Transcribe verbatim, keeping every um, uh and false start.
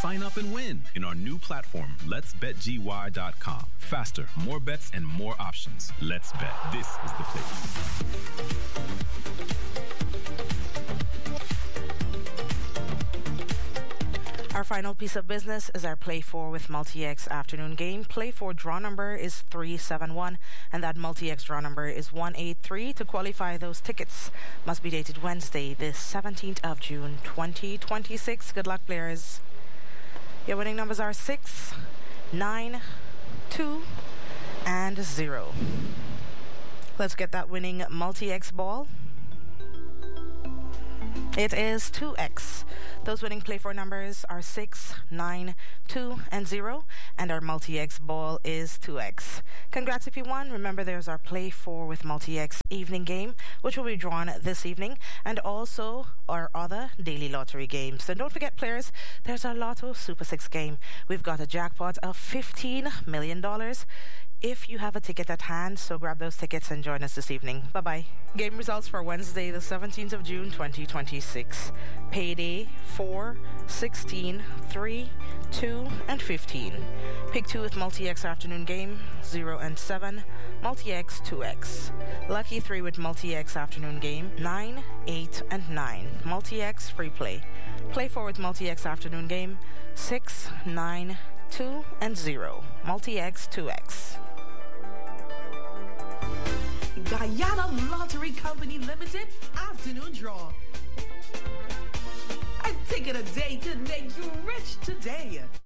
Sign up and win in our new platform, lets bet G Y dot com. Faster, more bets, and more options. Let's Bet. This is the place. Our final piece of business is our Play four with Multi-X afternoon game. Play four draw number is three seven one, and that Multi-X draw number is one eight three. To qualify, those tickets must be dated Wednesday, the seventeenth of June, twenty twenty-six. Good luck, players. Your winning numbers are six, nine, two, and zero. Let's get that winning Multi-X ball. It is two X. Those winning Play four numbers are six, nine, two, and zero, and our Multi-X ball is two X. Congrats if you won. Remember, there's our Play four with Multi-X evening game, which will be drawn this evening, and also our other daily lottery games. And don't forget, players, there's our Lotto Super six game. We've got a jackpot of fifteen million dollars. If you have a ticket at hand, so grab those tickets and join us this evening. Bye-bye. Game results for Wednesday, the seventeenth of June, twenty twenty-six. Payday four, sixteen, three, two, and fifteen. Pick two with Multi-X afternoon game, zero and seven. Multi-X two X. Lucky three with Multi-X afternoon game, nine, eight, and nine. Multi-X free play. Play four with Multi-X afternoon game, six, nine, two, and zero. Multi-X two X. Guyana Lottery Company Limited afternoon draw. I'm taking a day to make you rich today.